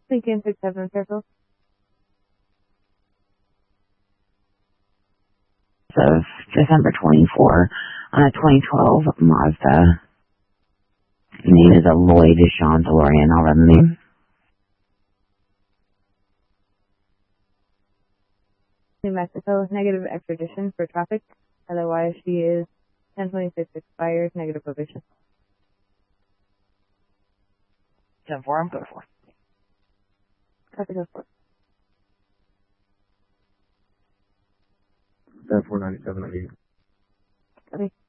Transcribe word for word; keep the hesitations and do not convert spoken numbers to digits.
Lincoln six seven circle. Of December twenty-fourth, uh, twenty twelve Mazda. Name is a Lloyd Sean DeLorean. I'll run the name. New Mexico, negative extradition for traffic. Otherwise, she is ten twenty-six expired, negative probation. ten four, I'm good for. Copy goes for. ten four ninety-seven ninety-eight. Copy.